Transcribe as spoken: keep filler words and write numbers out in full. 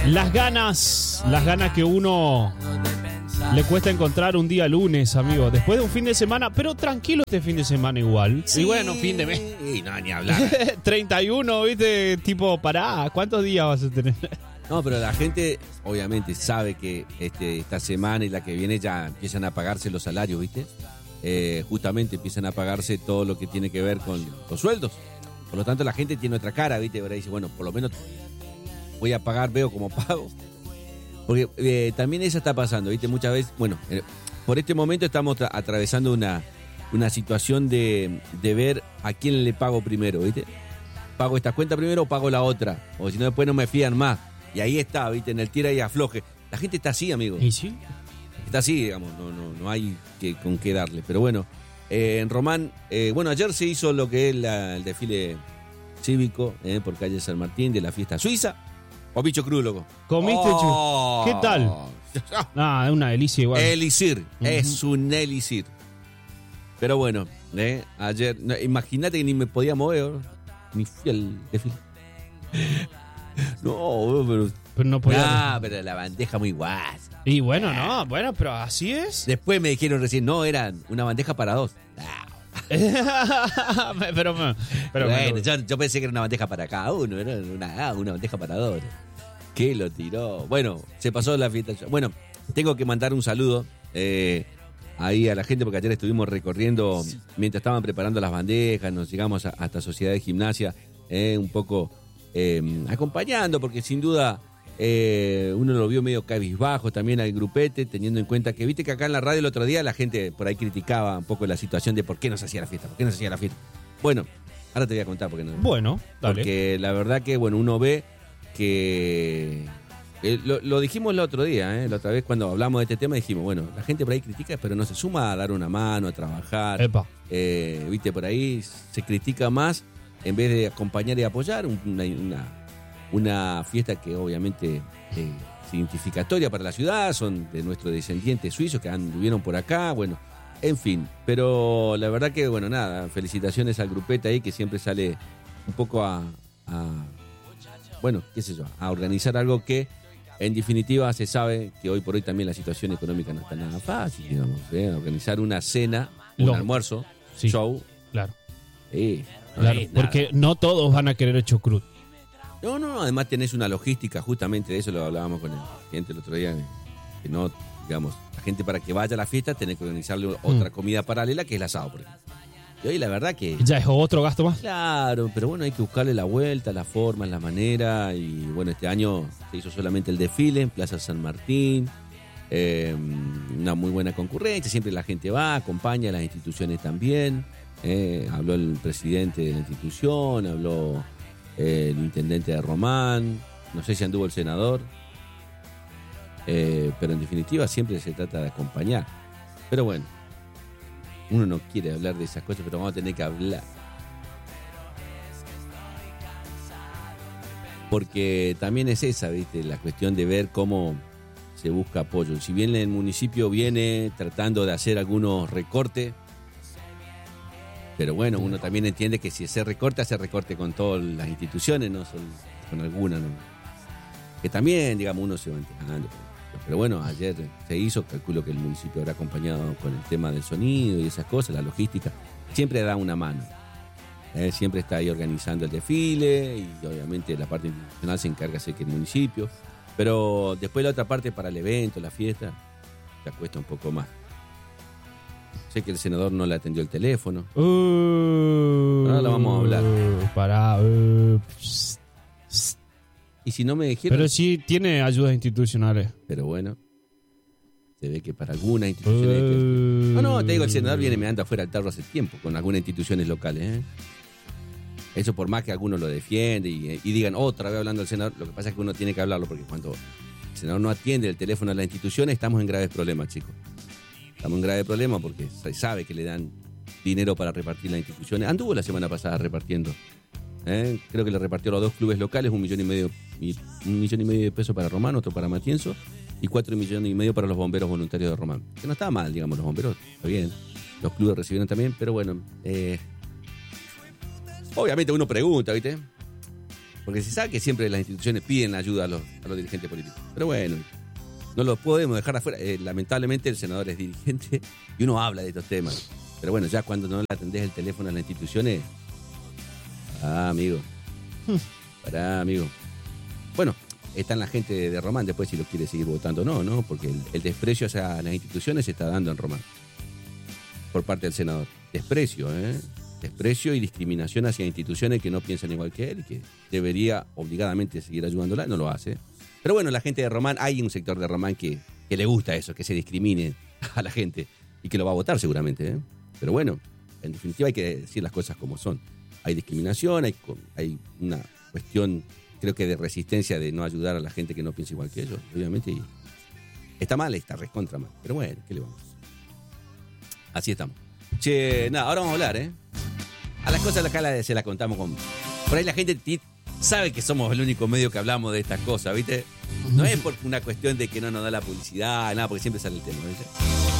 Las ganas, las ganas que uno le cuesta encontrar un día lunes, amigo. Después de un fin de semana, pero tranquilo este fin de semana igual. Sí. Y bueno, fin de mes. Y no, ni hablar. treinta y uno, ¿viste? Tipo, pará, ¿cuántos días vas a tener? No, pero la gente obviamente sabe que este, esta semana y la que viene ya empiezan a pagarse los salarios, ¿viste? Eh, justamente empiezan a pagarse todo lo que tiene que ver con los sueldos. Por lo tanto, la gente tiene otra cara, ¿viste? Ahora dice, bueno, por lo menos voy a pagar, veo como pago. Porque eh, también eso está pasando, ¿viste? Muchas veces, bueno, eh, por este momento estamos tra- atravesando una, una situación de, de ver a quién le pago primero, ¿viste? ¿Pago esta cuenta primero o pago la otra? O si no, después no me fían más. Y ahí está, ¿viste? En el tira y afloje. La gente está así, amigo. ¿Y sí? Está así, digamos, no, no, no hay que, con qué darle. Pero bueno, eh, en Román, eh, bueno, ayer se hizo lo que es la, el desfile cívico eh, por calle San Martín de la fiesta suiza. O bicho crudo, loco. ¿Comiste, oh. Chu? ¿Qué tal? Ah, es una delicia igual. Elixir, Uh-huh. es un elixir. Pero bueno, eh, ayer, no, imagínate que ni me podía mover, ni fui al desfile. No, pero... Pero no podía. Ah, pero la bandeja muy guasa. Y bueno, no, bueno, pero así es. Después me dijeron recién, no, era una bandeja para dos. pero, pero bueno, me- yo, yo pensé que era una bandeja para cada uno, era una, ah, una bandeja para dos. ¿Qué lo tiró? Bueno, se pasó la fiesta. Bueno, tengo que mandar un saludo eh, ahí a la gente, porque ayer estuvimos recorriendo, mientras estaban preparando las bandejas, nos llegamos a, hasta Sociedad de Gimnasia, eh, un poco eh, acompañando, porque sin duda eh, uno lo vio medio cabizbajo también al grupete, teniendo en cuenta que, viste que acá en la radio el otro día la gente por ahí criticaba un poco la situación de por qué no se hacía la fiesta, por qué no se hacía la fiesta. Bueno, ahora te voy a contar por qué no. Bueno, dale. Porque la verdad que, bueno, uno ve que... eh, lo, lo dijimos el otro día, ¿eh? La otra vez cuando hablamos de este tema dijimos, bueno, la gente por ahí critica, pero no se suma a dar una mano, a trabajar. Epa. Eh, viste, por ahí se critica más en vez de acompañar y apoyar una, una, una fiesta que obviamente eh, es identificatoria para la ciudad, son de nuestros descendientes suizos que anduvieron por acá, bueno, en fin. Pero la verdad que, bueno, nada, felicitaciones al grupete ahí que siempre sale un poco a, a bueno, qué sé yo, a organizar algo que en definitiva se sabe que hoy por hoy también la situación económica no está nada fácil, digamos, ¿eh? Organizar una cena, un Lo- almuerzo, Sí. show, Claro, eh, no claro. es nada. Porque no todos van a querer chucrut. No, no, no, además tenés una logística, justamente de eso lo hablábamos con el cliente el otro día, que no, digamos, la gente para que vaya a la fiesta tenés que organizarle otra Mm. comida paralela que es el asado, por ejemplo. Y hoy la verdad que... Ya es otro gasto más. Claro, pero bueno, hay que buscarle la vuelta, la forma, la manera. Y bueno, este año se hizo solamente el desfile en Plaza San Martín. Eh, una muy buena concurrencia, siempre la gente va, acompaña, las instituciones también. Eh, habló el presidente de la institución, habló eh, el intendente de Román, no sé si anduvo el senador. Eh, pero en definitiva siempre se trata de acompañar. Pero bueno, uno no quiere hablar de esas cosas, pero vamos a tener que hablar. Porque también es esa, ¿viste? La cuestión de ver cómo se busca apoyo. Si bien el municipio viene tratando de hacer algunos recortes, pero bueno, uno también entiende que si se recorta, se recorte con todas las instituciones, no solo con algunas, ¿no? Que también, digamos, uno se va enterando. Pero bueno, ayer se hizo, calculo que el municipio habrá acompañado con el tema del sonido y esas cosas, la logística, siempre da una mano. Eh, siempre está ahí organizando el desfile y obviamente la parte institucional se encarga de que el municipio, pero después la otra parte para el evento, la fiesta, ya cuesta un poco más. Sé que el senador no le atendió el teléfono. Uh, Ahora lo vamos a hablar. Pará. Uh, pss, pss. Y si no me dijeron... Pero sí tiene ayudas institucionales. Pero bueno, se ve que para algunas instituciones... Uh, No, no, te digo, el senador viene meando afuera del tarro hace tiempo con algunas instituciones locales, ¿eh? Eso por más que algunos lo defienden y, y digan otra vez hablando del senador, lo que pasa es que uno tiene que hablarlo porque cuando el senador no atiende el teléfono a las instituciones estamos en graves problemas, chicos. Estamos en graves problemas porque se sabe que le dan dinero para repartir las instituciones. Anduvo la semana pasada repartiendo. ¿eh? Creo que le repartió a los dos clubes locales un millón y medio, y un millón y medio de pesos para Román, otro para Matienzo, y cuatro millones y medio para los bomberos voluntarios de Román. Que no estaba mal, digamos, los bomberos, está bien. Los clubes recibieron también, pero bueno, eh, obviamente uno pregunta, ¿viste? Porque se sabe que siempre las instituciones piden ayuda a los, a los dirigentes políticos. Pero bueno, no lo podemos dejar afuera. Eh, lamentablemente el senador es dirigente y uno habla de estos temas. Pero bueno, ya cuando no le atendés el teléfono a las instituciones... Ah, amigo. Pará, amigo. Bueno, está en la gente de, de Román después si lo quiere seguir votando o no, ¿no? Porque el, el desprecio hacia las instituciones se está dando en Román. Por parte del senador. Desprecio, ¿eh? Desprecio y discriminación hacia instituciones que no piensan igual que él y que debería obligadamente seguir ayudándola, no lo hace. Pero bueno, la gente de Román, hay un sector de Román que, que le gusta eso, que se discrimine a la gente y que lo va a votar seguramente, ¿eh? Pero bueno, en definitiva hay que decir las cosas como son. Hay discriminación, hay, hay una cuestión, creo que de resistencia de no ayudar a la gente que no piensa igual que ellos, obviamente. Y está mal, está recontra mal. Pero bueno, ¿qué le vamos a hacer? Así estamos. Che, nada, ahora vamos a hablar, ¿eh? A las cosas acá la, se las contamos con... Por ahí la gente t- sabe que somos el único medio que hablamos de estas cosas, ¿viste? No es por una cuestión de que no nos da la publicidad, nada, porque siempre sale el tema, ¿viste?